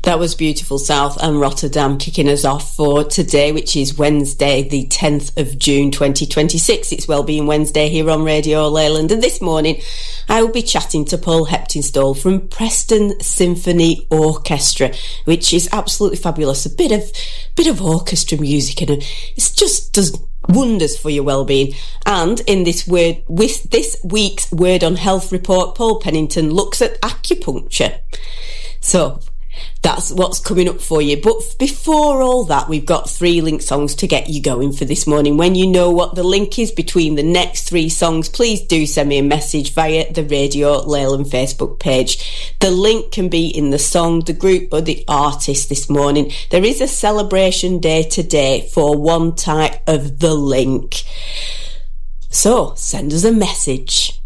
That was beautiful. South and Rotterdam kicking us off for today, which is Wednesday, the 10th of June 2026. It's Wellbeing Wednesday here on Radio Leyland, and this morning I will be chatting to Paul Heptinstall from Preston Symphony Orchestra, which is absolutely fabulous. A bit of orchestra music, and it just does wonders for your well-being. And in this week's Word on Health report, Paul Pennington looks at acupuncture. So that's what's coming up for you. But before all that, we've got 3 link songs to get you going for this morning. When you know what the link is between the next 3 songs, please do send me a message via the Radio Leyland Facebook page. The link can be in the song, the group or the artist this morning. There is a celebration day today for one type of the link. So send us a message.